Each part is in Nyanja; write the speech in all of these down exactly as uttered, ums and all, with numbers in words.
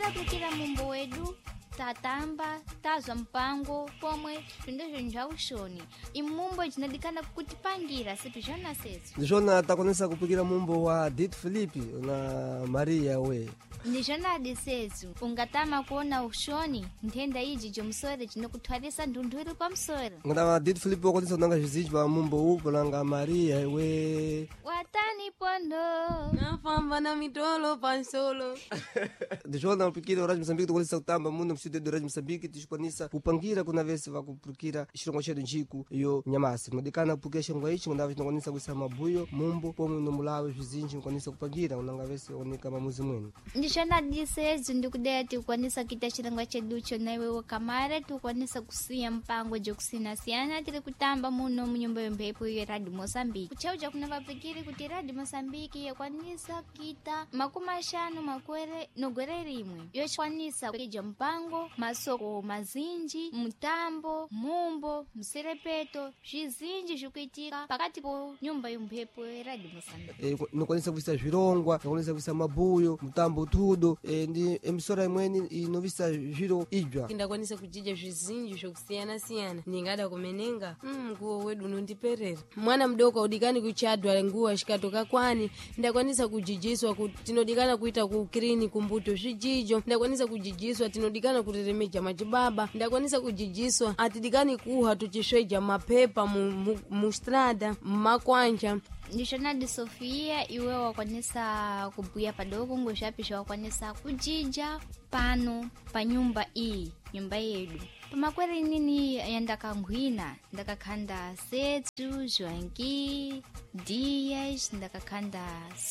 aplikira mumbo wedu tatamba tazwa mpango pomwe zvindozvo njaushoni imumbo chinadikana kutipangira sipi zvona sezo ndizvona takwanisa kupikira mumbo wa Dit Philipi na Maria we ndizvona adisezo ungatama kuona ushoni ntenda iji jomusore chinokutwarisa ndundu iri pamusoro ngata Dit Philipi wakwanisa kunanga zvizinji pa mumbo upo langa Maria we watani pondo nafamba na mitolo pansolo ndizvona kupikira Rádio Moçambique tukwanisa kutamba muno mstudio do Rádio Moçambique tichikwanisa kupangirira kuna vese vakupikira chilongo chedu nchiku iyo nyamasi mudikana kupikira chilongo ichi ngandava chinokwanisa kuisa mabuyo mumbo pomwe nomulawe zvizinji mukwanisa kupangira unanga vese onika mamuzi mwenu ndishona disezo ndikudaya tikwanisa kita chilongo chedu cho naiwe wakamare tukwanisa kusiya mpango jokusina siyana tiri kutamba muno munyumba yombepo iyo Rádio Moçambique kuchauja kuna vapikiri kuti Rádio Moçambique yakwanisa kita makumashano makwere nogwere rimwe yochwanisa kuja mpango masoko mazinji mutambo mumbo mserepeto zvizinji zvikuitika pakati po nyumba yombepo Rádio Moçambique e, nokwanisa kuisa zvirongwa nokwanisa kuisa mabuyo mutambo tudo e, ndi emisora imweni inovisa zviro ijwa ndakwanisa kujija zvizinji zvokusiyana siyana ndingada kumenenga mm, nguo wedu unondiperera mwana mdoko udikani kuchadwa nguo shikatoka kwani ndakwanisa kujijiswa kuti tinodikana kuita kukrini kumbuto zvijijo ndakwanisa kujijiswa tinodikana kuteremeja machibaba ndakwanisa kujijiswa atidikani kuha tuchishweja mapepa mu, mu, mu strada makwanja ndishonadi Sofia iwe wakwanisa kubuya padoko ngozvapisha wakwanisa kujija pano pa nyumba iyi nyumba yedu pamakwere nini yandakangwina ndakakhanda Setu Joanki Dias ndakakhanda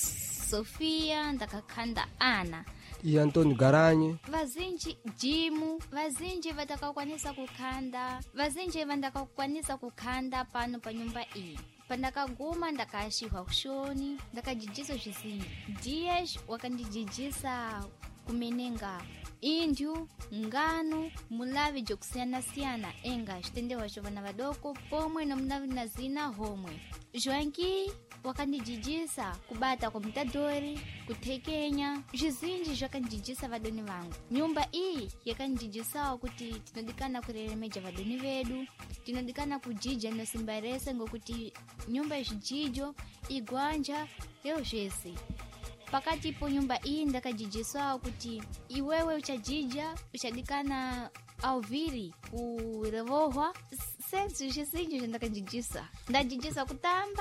Sofia ndakakhanda Ana e Antônio Garanye vazinji jimu vazinji vatakakwanisa kukhanda vazinji vandakakwanisa kukhanda pano pa nyumba iyi pandakaguma ndakashiwa kushoni ndakajijisa zvizinji Dias wakandijijisa kumenenga indyu ngano mulavi jokusiyana siyana enga zvitendewa zhovana vadoko pomwe nomulavi na zina homwe Joanki wakandijijisa kubata kwa mtadori kutekenya zvizinji zvakandijijisa vadoni vangu nyumba iyi yakandijijisawo kuti tinodikana kureremeja vadoni vedu tinodikana kujija nosimbarese ngokuti nyumba zvijijo igwanja leo zvese pakati po nyumba iyi ndakajijiswa kuti iwewe uchajija uchadikana auviri kurevohwa sensu zvizinji zvandakajijisa ndajijisa kutamba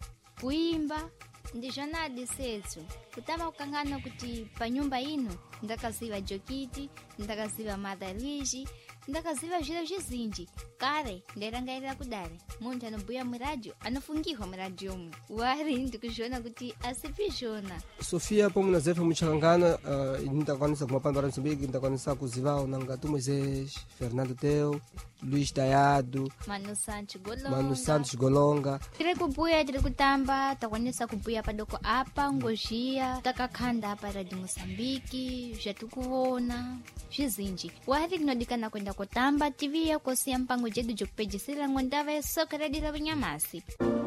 kuimba ndizvonadi setsu kutamba kukangana kuti pa nyumba ino ndakaziva jokiti ndakaziva madharwishi ndakaziva zviro zvizinji kare ndairangairira kudare munhu anobuya muradio anofungirwa muradio umwe wari ndikuzviona kuti asipi zvona Sofia pomwe na Zefa muchakangana uh, ndakwanisa kumapamba Rádio Moçambique ndakwanisa kuzivawo nanga tu Moisés Fernando Teu Luís Tayado Manu Santos Golonga Manu Santos Golonga tiri kubuya tiri kutamba takwanisa kubuya padoko apa ngozhiya takakhanda apa Rádio Moçambique zvatikuona zvizinji wari tinodikana kwenda kutamba T V yakosiya mpango jedu jokupejisira ngondava yesoka radira vinyamasi